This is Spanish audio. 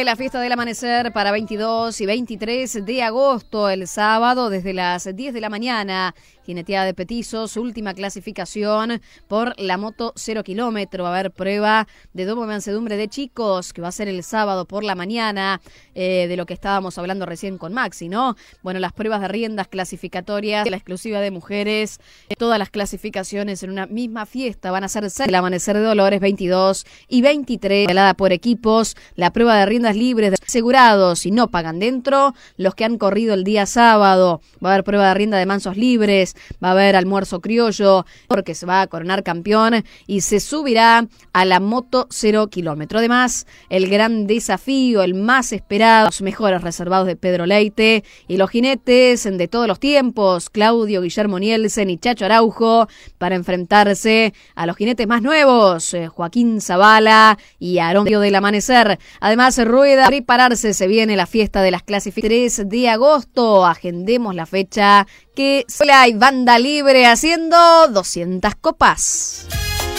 la fiesta del amanecer para 22 y 23 de agosto, el sábado, desde las 10 de la mañana. Jineteada de petizos, última clasificación por la moto 0 kilómetro. Va a haber prueba de domo mansedumbre de chicos, que va a ser el sábado por la mañana, de lo que estábamos hablando recién con Maxi, ¿no? Bueno, las pruebas de riendas clasificatorias, la exclusiva de mujeres, todas las clasificaciones en una misma fiesta van a ser el amanecer de Dolores 22 y 23, regalada por equipos, la prueba de riendas libres de asegurados y no pagan dentro, los que han corrido el día sábado, va a haber prueba de rienda de mansos libres, va a haber almuerzo criollo, porque se va a coronar campeón y se subirá a la moto 0 kilómetro. Además, el gran desafío, el más esperado, los mejores reservados de Pedro Leite y los jinetes de todos los tiempos, Claudio Guillermo Nielsen y Chacho Araujo, para enfrentarse a los jinetes más nuevos, Joaquín Zavala y Aarón del Amanecer. Además, rueda prepararse, se viene la fiesta de las clasificaciones 3 de agosto. Agendemos la fecha que hay banda libre haciendo 200 copas.